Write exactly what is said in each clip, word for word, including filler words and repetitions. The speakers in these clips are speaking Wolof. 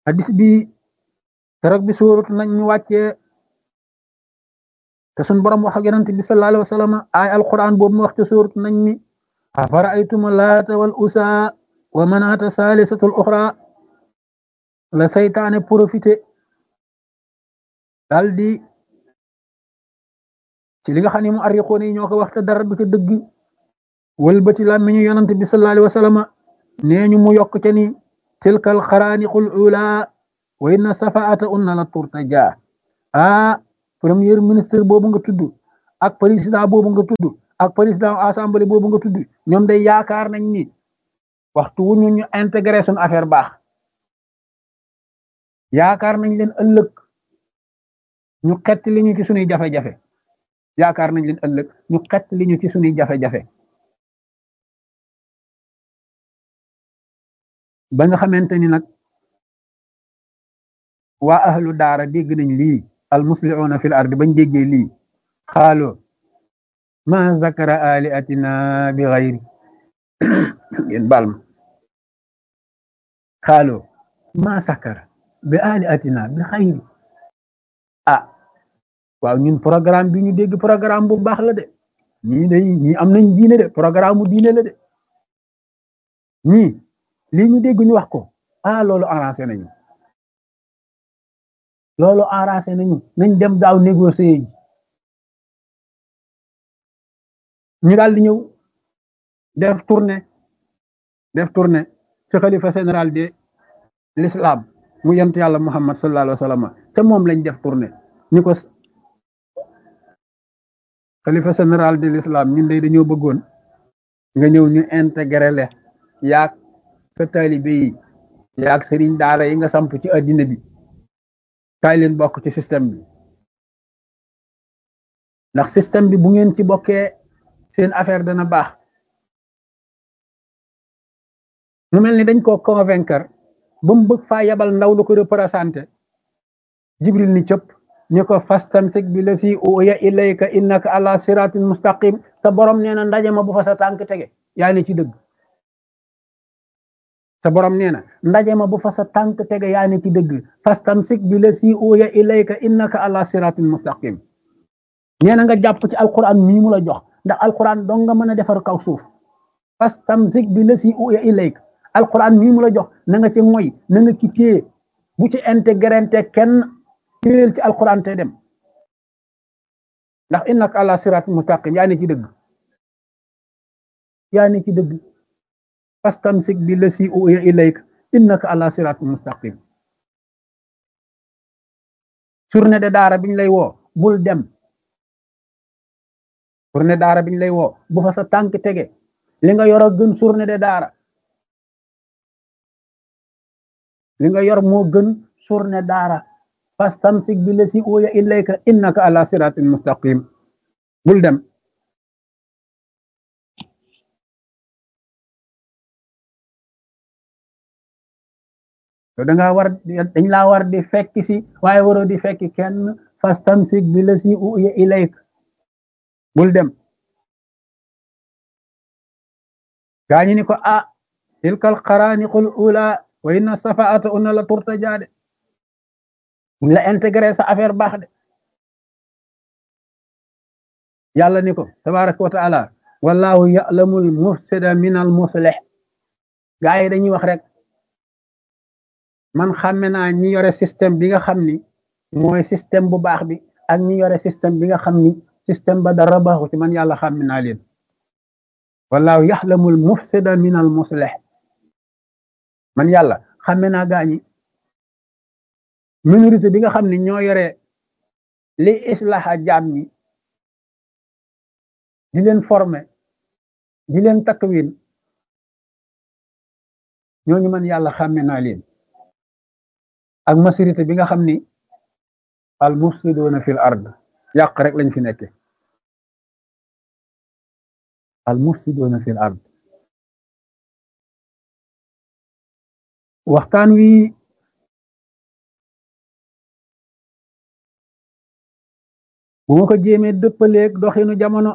hadis bi keroog bi suuratu nañ ñu wàccee te sun borom wax ak yonent bi sallallahu alayhi wa sallam ay alquran boobu mu wax ci suuratu nañ mi afara'aytum laata wal usa wa manaata saalisatul uxra la saytaane profité daal di ci li nga xam ne mu arriqoon yi ñoo ko wax te dara du ca dëgg wëlbati làmmiñu yonent bi sallallahu alayhi wa sallam nee ñu mu yokk ca ni tilkal xaraaniqul ula wa inna safaata unna la turtaja ah premier ministre boobu nga tudd ak président boobu nga tudd ak président assemblée boobu nga tudd ñoom day yaakaar nañ ni waxtu wu ñu ñu intégré suñu affaire baax yaakaar nañ leen ëllëg ñu xett li ñu ci suñuy jafe-jafe yaakaar nañ leen ëllëg ñu xett li ñu ci suñuy jafe-jafe ba nga xamante ni nag waa ahlu daara dégg nañ lii al muslihuuna fil ardi bañ déggee lii xaalo ma zakara aliatina bi xayri ngeen baal ma xaalo ma zakara bi aliatina bi xayri ah waaw ñun programme bi ñu dégg programme bu baax la de ñii day ñii am nañ diine de programme mu diine la de ñii lii ñu dégg ñu wax ko ah loolu arrangé nañu loolu arrangé nañu nañ dem daaw négocier ji ñu daal di ñëw def tournée def tournée ci xalifa général de l'islam mu yent yàlla muhammad sallallahu alayhi wa sallam te moom lañ def tournée ñu ko xalifa général de l'islam ñun day dañoo bëggoon nga ñëw ñu intégré le yaag sa taalibe yi yaag sëriñ daara yi nga samp ci addina bi kaay leen bokk ci système bi ndax système bi bu ngeen ci bokkee seen affaire dana baax mu mel ni dañ koo convaincre ba mu bëgg faa yabal ndaw lu ko représenté jibril ni cëpp ñu ko fastamsik bi la si uya ilayka innaka ala siratin mustaqim sa borom nee na ndaje ma bu fa sa tànk tege yaa ne ci dëgg sa borom nee na ndaje ma bu fa sa tànk tege yaa ne ci dëgg fastamsik bi la si uya ilayka innaka ala siratin mustaqim nee na nga jàpp ci alquran mii mu la jox ndax alquran dong nga mën a defar kaw suuf fastamsik bi la si uya ilayka alquran mii mu la jox na nga ci moy na nga ci téye bu ci intégrante kenn téel ci alquran te dem ndax innaka ala siratin mustaqim yaa ne ci dëgg yaa ne ci dëgg fastamsik bi la si uya ilayka innaka ala siratin mustaqim journée de daara biñ lay woo bul dem journée daara biñ lay woo bu fa sa tànk tege li nga yor a gën journée de daara li nga yor moo gën journée daara fastamsik bi la si uya ilayka innaka ala siratin mustaqim bul dem to da nga war dañ laa war di fekk si waaye waroo di fekk kenn fastamsik bi la si uya ilayka bul dem gaañi ni ko ah tilkal xaraaniqul ula wa inna safaata unna la turtaja de buñ la intégré sa affaire baax de yàlla ni ko tabaraka wa taala wallahu ya'lamul mufsida min al muslih gaa yi dañuy wax rek man xàmme naa ñi yore système bi nga xam ni mooy système bu baax bi ak ñi yore système bi nga xam ni système ba dara baaxu ci man yàlla xàmme naa leen wallahu yaxlamul mufsida min al muslih man yàlla xàmme naa gaañi minorité bi nga xam ni ñoo yore li islaha jaam ñi di leen former di leen takwin ñooñu man yàlla xàmme naa leen ak majorité bi nga xam ni al mufsiduna fil ard yàq rek lañ fi nekke al mufsiduna fil ard waxtaan wi bu ma ko jéemee dëppaleeg doxinu jamono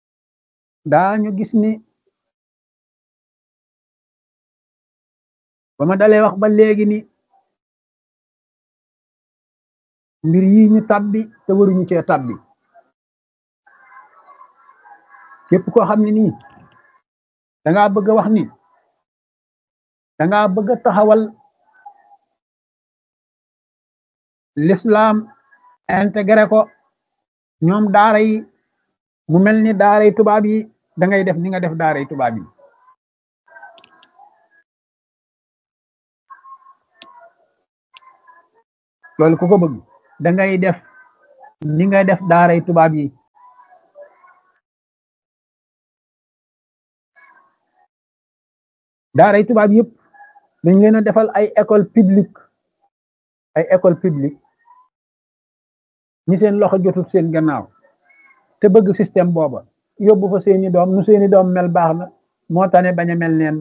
daañu gis ni ba ma dalee wax ba léegi ni mbir yi ñu tabbi te waruñu cee tabbi képp koo xam ne nii da ngaa bëgg a wax ni da ngaa bëgg a taxawal l'islam intégré ko ñoom daara yi mu mel ni daara yi tubaab yi da ngay def ni nga def daara yi tubaab yi loolu ku ko bëgg da ngay def ni nga def daara yi tubaab yi daara yi tubaab yëpp dañ leen a defal ay école publique ay école publique ñi seen loxo jotut seen gannaaw te bëgg système booba yóbbu fa seeni doom nu seeni doom mel baax na moo tane bañ a mel neen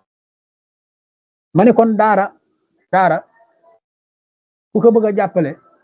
ma ne kon daara daara ku ko bëgg a jàppale